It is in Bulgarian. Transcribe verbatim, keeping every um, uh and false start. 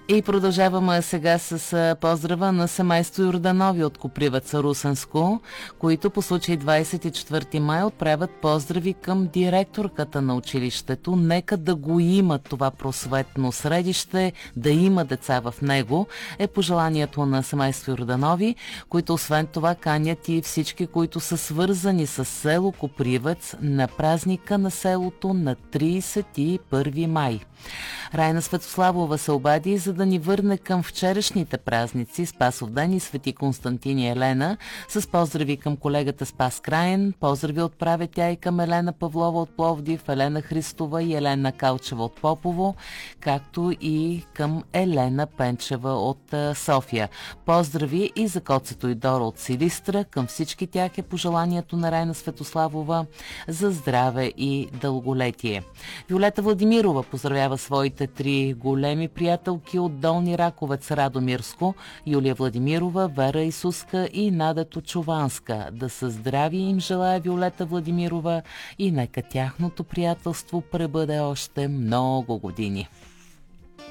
И продължаваме сега с поздрава на семейство Йорданови от Копривеца, Русенско, които по случай двадесет и четвърти май отправят поздрави към директорката на училището. Нека да го има това просветно средище, да има деца в него, е пожеланието на семейство Йорданови, които освен това канят и всички, които са свързани с село Копривец на празника на селото на тридесет и първи май. Райна Светославова се обади, за да ни върне към вчерашните празници Спасов ден и Свети Константин и Елена, с поздрави към колегата Спас Краен. Поздрави отправя тя и към Елена Павлова от Пловдив, Елена Христова и Елена Калчева от Попово, както и към Елена Пенчева от София. Поздрави и за Коцето и Дора от Силистра. Към всички тях е пожеланието на Райна Светославова за здраве и дълголетие. Виолета Владимирова поздравява своите три големи приятелки от Долни Раковец, Радомирско, Юлия Владимирова, Вера Исуска и Нада Точованска. Да са здрави им желая Виолета Владимирова и нека тяхното приятелство пребъде още много години.